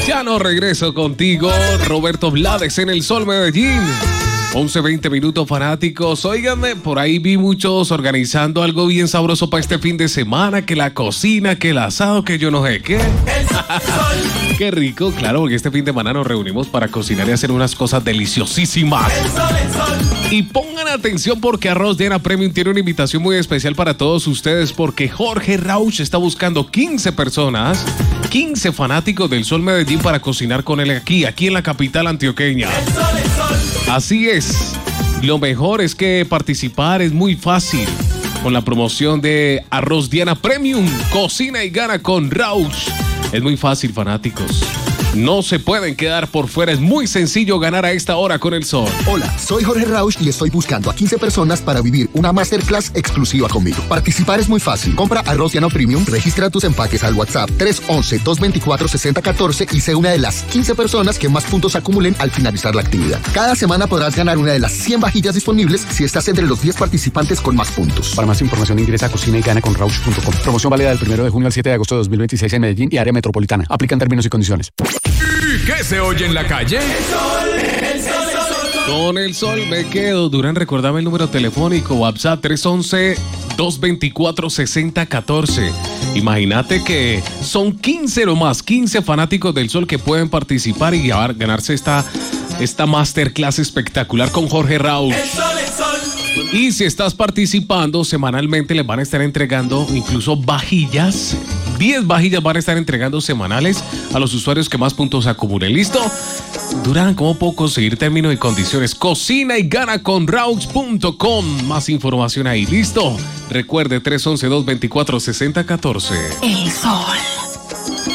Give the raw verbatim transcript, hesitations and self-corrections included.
Ya no regreso contigo, Roberto Blades en el Sol Medellín. once veinte minutos, fanáticos. Óiganme, por ahí vi muchos organizando algo bien sabroso para este fin de semana, que la cocina, que el asado, que yo no sé qué. Qué rico, claro, porque este fin de semana nos reunimos para cocinar y hacer unas cosas deliciosísimas. Y pongan atención porque Arroz Diana Premium tiene una invitación muy especial para todos ustedes, porque Jorge Rauch está buscando quince personas, quince fanáticos del Sol Medellín para cocinar con él aquí, aquí en la capital antioqueña. Así es, lo mejor es que participar es muy fácil con la promoción de Arroz Diana Premium, cocina y gana con Rauch. Es muy fácil, fanáticos. No se pueden quedar por fuera, es muy sencillo ganar a esta hora con el Sol. Hola, soy Jorge Rauch y estoy buscando a quince personas para vivir una masterclass exclusiva conmigo. Participar es muy fácil. Compra Arroz Diana Premium, registra tus empaques al WhatsApp tres once, dos veinticuatro, sesenta catorce y sé una de las quince personas que más puntos acumulen al finalizar la actividad. Cada semana podrás ganar una de las cien vajillas disponibles si estás entre los diez participantes con más puntos. Para más información ingresa a cocina y gana con rauch punto com. Promoción válida del primero de junio al siete de agosto de dos mil veintiséis en Medellín y área metropolitana. Aplican términos y condiciones. ¿Y qué se oye en la calle? El sol, el sol, el sol. Con el Sol me quedo. Durán, recordame el número telefónico, WhatsApp tres once, dos veinticuatro, sesenta catorce. Imagínate que son quince nomás, quince fanáticos del Sol que pueden participar y ganarse esta, esta masterclass espectacular con Jorge Rauch. El sol, el sol. Y si estás participando, semanalmente les van a estar entregando incluso vajillas. diez vajillas van a estar entregando semanales a los usuarios que más puntos acumulen. ¿Listo? Durán, ¿cómo puedo conseguir términos y condiciones? Cocina y gana con rauch punto com. Más información ahí. ¿Listo? Recuerde tres once, dos veinticuatro, sesenta catorce. El Sol.